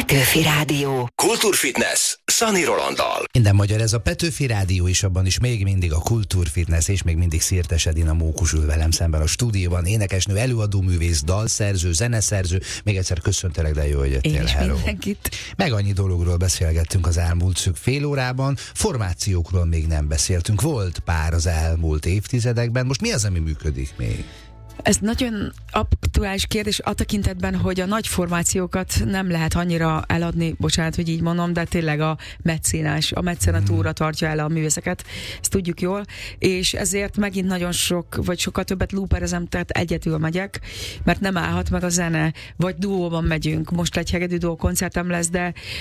Petőfi Rádió. Kultúrfitness Szani Rolanddal. Minden magyar, ez a Petőfi Rádió is, abban is még mindig a Kultúrfitness, és még mindig Szirtes Edina Mókus ül velem szemben a stúdióban. Énekesnő, előadóművész, dalszerző, zeneszerző. Még egyszer köszöntelek, de jó, hogy jöttél. Én is mindenkit. Meg annyi dologról beszélgettünk az elmúlt szűk fél órában. Formációkról még nem beszéltünk. Volt pár az elmúlt évtizedekben. Most mi az, ami működik még? Ez nagyon aktuális kérdés a tekintetben, hogy a nagy formációkat nem lehet annyira eladni, bocsánat, hogy így mondom, de tényleg a mecenatúra tartja el a művészeket, ezt tudjuk jól, és ezért megint nagyon sokkal többet looperezem, tehát egyedül megyek, mert nem állhat meg a zene, vagy duóban megyünk, most egy hegedű duó koncertem lesz,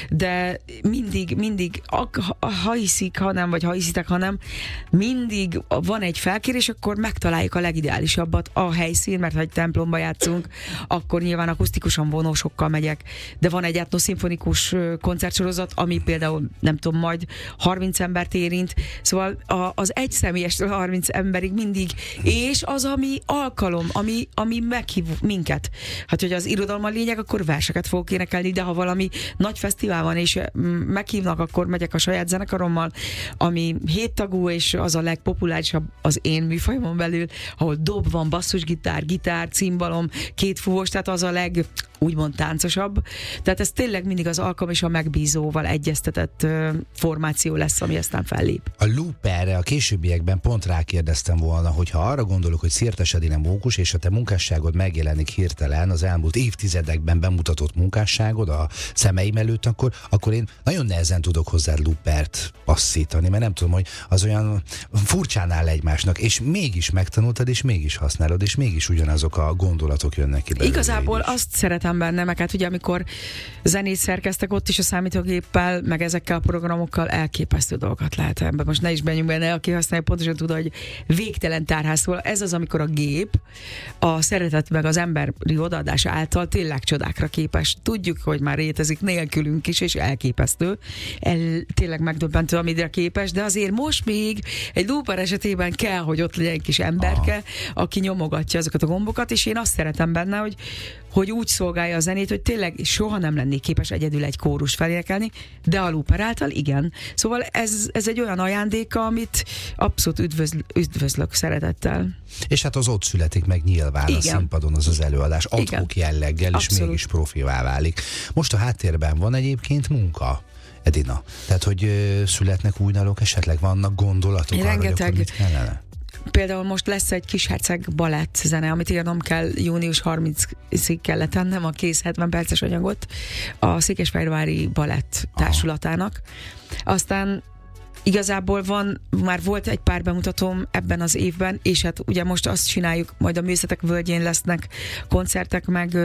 de mindig ha hiszik, ha nem, vagy ha hiszitek, ha nem, mindig van egy felkérés, akkor megtaláljuk a legideálisabbat a helyszín, mert ha egy templomba játszunk, akkor nyilván akusztikusan vonósokkal megyek, de van egy etnoszimfonikus koncertsorozat, ami például, nem tudom, majd 30 embert érint, szóval az egy személyestől 30 emberig mindig, és az, ami alkalom, ami meghív minket. Hát, hogy az irodalom a lényeg, akkor verseket fogok énekelni, de ha valami nagy fesztivál van, és meghívnak, akkor megyek a saját zenekarommal, ami 7 tagú, és az a legpopulárisabb az én műfajomon belül, ahol dob van, basszusgitár, gitár, cimbalom, 2 fúvós, tehát az a úgymond táncosabb. Tehát ez tényleg mindig az alkalom és a megbízóval egyeztetett formáció lesz, ami aztán fellép. A looperre a későbbiekben pont rákérdeztem volna, hogy ha arra gondolok, hogy Szirtes Edina Mókus és a te munkásságod megjelenik hirtelen az elmúlt évtizedekben bemutatott munkásságod a szemeim előtt, akkor én nagyon nehezen tudok hozzá loopert passzítani, mert nem tudom, hogy az olyan furcsán áll egymásnak, és mégis megtanultad, és mégis használod, és mégis ugyanazok a gondolatok jönnek ki belőle. Igazából azt szeretem benne, meg hát ugye amikor zenét szerkeztek ott is a számítógéppel, meg ezekkel a programokkal elképesztő dolgokat lehet ebben. Most ne is menjünk benne, aki használja, pontosan tudja, hogy végtelen tárház. Szóval ez az, amikor a gép a szeretet meg az emberi odaadása által tényleg csodákra képes. Tudjuk, hogy már létezik nélkülünk is, és elképesztő. Tényleg megdöbbentő, amire képes, de azért most még egy looper esetében kell, hogy ott legyen egy kis emberke, aki nyomogatja azokat a gombokat, és én azt szeretem benne, hogy úgy szolgálja a zenét, hogy tényleg soha nem lennék képes egyedül egy kórus felénekelni, de a looper által igen. Szóval ez egy olyan ajándéka, amit abszolút üdvözlök szeretettel. És hát az ott születik meg nyilván igen. A színpadon az előadás ad-hoc jelleggel, és abszolút. Mégis profivá válik. Most a háttérben van egyébként munka, Edina. Tehát, hogy születnek új dalok, esetleg vannak gondolatok arra, hogy akkor mit kellene? Például most lesz egy Kisherceg balett zene, amit írnom kell, június 30-ig kellett tennem a kész 70 perces anyagot a Székesfehérvári Balett Társulatának. Aztán igazából már volt egy pár bemutatóm ebben az évben, és hát ugye most azt csináljuk, majd a Művészetek Völgyén lesznek koncertek,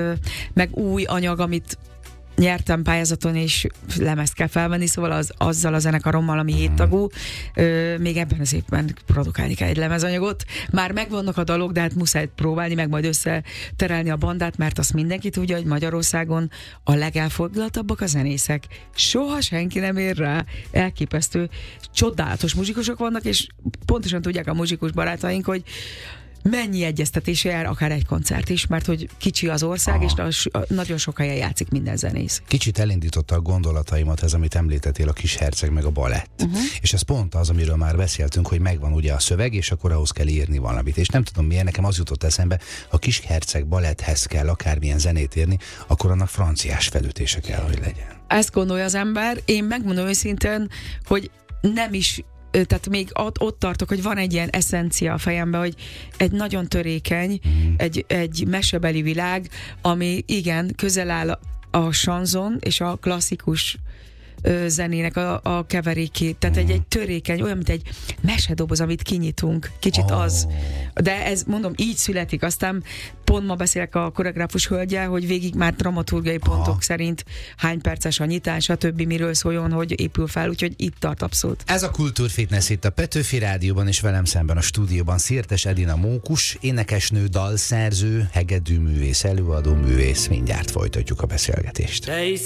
meg új anyag, amit nyertem pályázaton, és lemezt kell felvenni, szóval azzal a zenekarommal, ami 7 tagú, még ebben az évben produkálni kell egy lemezanyagot. Már megvannak a dalok, de hát muszáj próbálni, meg majd összeterelni a bandát, mert azt mindenki tudja, hogy Magyarországon a legelfoglaltabbak a zenészek. Soha senki nem ér rá. Elképesztő, csodálatos muzsikusok vannak, és pontosan tudják a muzsikus barátaink, hogy mennyi egyeztetése jár akár egy koncert is, mert hogy kicsi az ország, és nagyon sok helyen játszik minden zenész. Kicsit elindította a gondolataimat ez, amit említettél, a Kisherceg meg a balett. És ez pont az, amiről már beszéltünk, hogy megvan ugye a szöveg, és akkor ahhoz kell írni valamit. És nem tudom miért, nekem az jutott eszembe, ha Kisherceg baletthez kell akármilyen zenét írni, akkor annak franciás felütése kell, hogy legyen. Ezt gondolja az ember. Én megmondom őszintén, hogy nem is, tehát még ott tartok, hogy van egy ilyen eszencia a fejemben, hogy egy nagyon törékeny, egy mesebeli világ, ami igen, közel áll a chanson és a klasszikus zenének a keverékét. Tehát egy törékeny, olyan, mint egy mesedoboz, amit kinyitunk. Kicsit az. De ez, mondom, így születik. Aztán pont ma beszélek a koreográfus hölgyel, hogy végig már dramaturgiai pontok szerint hány perces a nyitás, a többi miről szóljon, hogy épül fel, úgyhogy itt tart abszolút. Ez a Kultúrfitness itt a Petőfi Rádióban, és velem szemben a stúdióban Szirtes Edina Mókus, énekesnő, dalszerző, hegedűművész, előadó művész. Mindjárt folytatjuk a beszélgetést.